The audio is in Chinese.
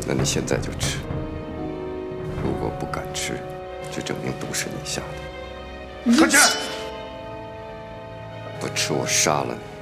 那你现在就吃。如果不敢吃，就证明毒是你下的。 快去！ 不吃我杀了你。